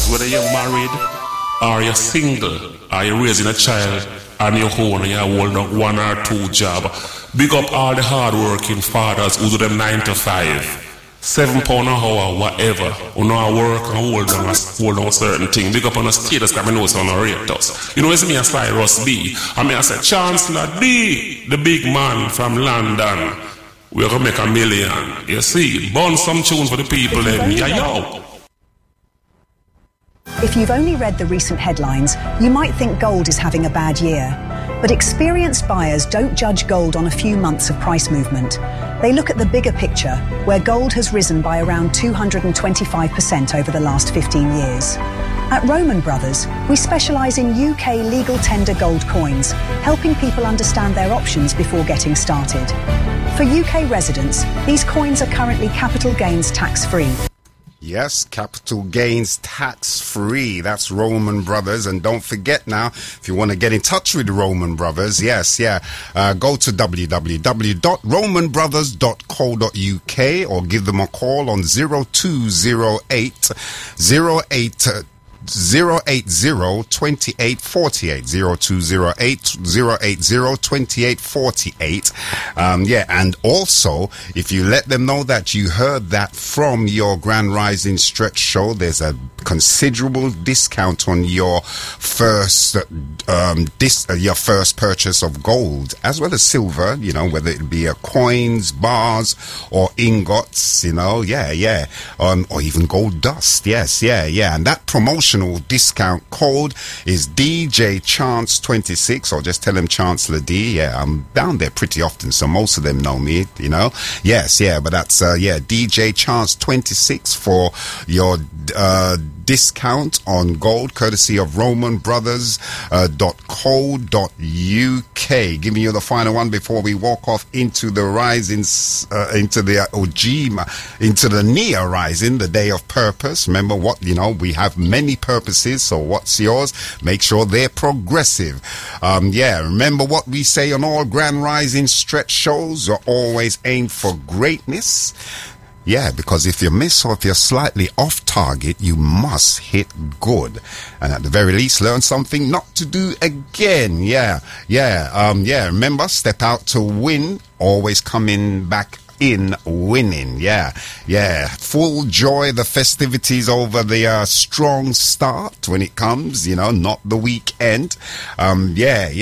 whether you're married or you're single, or you're raising a child on your own and you're holding one or two job. Big up all the hard-working fathers who do them 9 to 5. £7 an hour, whatever. Who know I work and hold on certain thing. Big up on the status because I know it's on the rate us. You know, it's me and Cyrus B. I mean, I said, Chancellor D, the big man from London. We're going to make $1 million. You see, burn some tunes for the people then. Yeah, yo. If you've only read the recent headlines, you might think gold is having a bad year. But experienced buyers don't judge gold on a few months of price movement. They look at the bigger picture, where gold has risen by around 225% over the last 15 years. At Roman Brothers, we specialise in UK legal tender gold coins, helping people understand their options before getting started. For UK residents, these coins are currently capital gains tax-free. Yes, capital gains tax-free. That's Roman Brothers. And don't forget now, if you want to get in touch with Roman Brothers, go to www.romanbrothers.co.uk or give them a call on 0208 080-2848 0208-080-2848. And also if you let them know that you heard that from your Grand Rising Stretch show, there's a considerable discount on your first purchase of gold as well as silver, you know, whether it be coins, bars or ingots, you know, or even gold dust. And that promotional discount code is DJ Chance 26, or just tell them Chancellor D. I'm down there pretty often, so most of them know me, you know. But that's DJ Chance 26 for your discount on gold, courtesy of romanbrothers.co.uk. Giving you the final one before we walk off into the rising, into the Ojima, into the Nia rising, the day of purpose. Remember what, you know, we have many purposes, so what's yours? Make sure they're progressive. Remember what we say on all Grand Rising Stretch shows, you're always aim for greatness. Yeah, because if you miss or if you're slightly off target, you must hit good. And at the very least, learn something not to do again. Remember, step out to win, always coming back in winning. Full joy, the festivities over the strong start when it comes, you know, not the weekend. And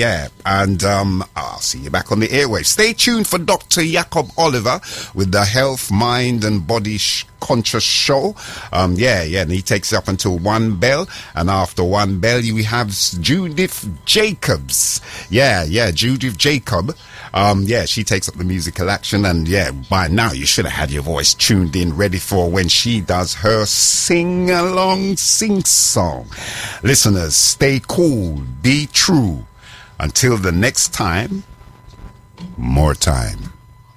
I'll see you back on the airwaves. Stay tuned for Dr. Jacob Oliver with the Health, Mind and Body Conscious show. And he takes it up until 1 bell, and after 1 bell we have Judith Jacobs. Judith Jacob. She takes up the musical action, and by now you should have had your voice tuned in, ready for when she does her sing-along sing-song. Listeners, stay cool, be true. Until the next time, more time.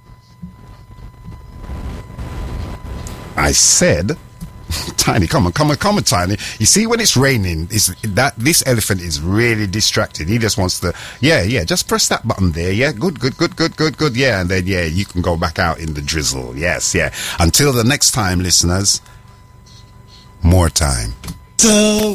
I said, Tiny, come on, Tiny. You see, when it's raining, this elephant is really distracted. He just wants to, just press that button there. Good. And then, you can go back out in the drizzle. Yes. Until the next time, listeners, more time.